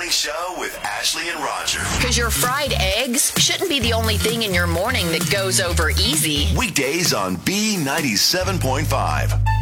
Morning Show with Ashley and Roger. Because your fried eggs shouldn't be the only thing in your morning that goes over easy. Weekdays on B97.5.